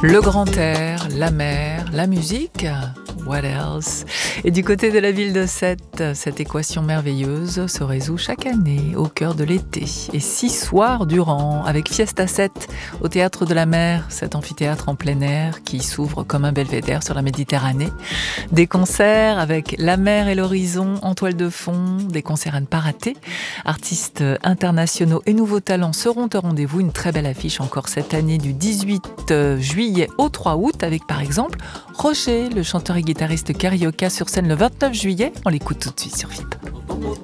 Le grand air, la mer, la musique, what else? Et du côté de la ville de Sète, cette équation merveilleuse se résout chaque année au cœur de l'été. Et 6 soirs durant, avec Fiesta 7 au Théâtre de la Mer, cet amphithéâtre en plein air qui s'ouvre comme un belvédère sur la Méditerranée. Des concerts avec la mer et l'horizon en toile de fond, des concerts à ne pas rater. Artistes internationaux et nouveaux talents seront au rendez-vous. Une très belle affiche encore cette année du 18 juillet au 3 août avec par exemple Roger, le chanteur et guitariste carioca sur scène le 29 juillet. On l'écoute tout de suite sur FIP.